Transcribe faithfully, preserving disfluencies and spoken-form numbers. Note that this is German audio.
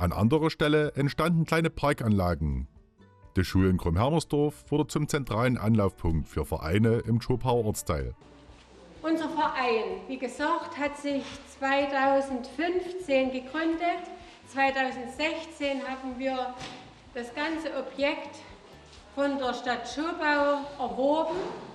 An anderer Stelle entstanden kleine Parkanlagen. Die Schule in Krumm-Hermersdorf wurde zum zentralen Anlaufpunkt für Vereine im Zschopauer Ortsteil. Unser Verein, wie gesagt, hat sich zweitausendfünfzehn gegründet. zweitausendsechzehn haben wir das ganze Objekt von der Stadt Zschopau erworben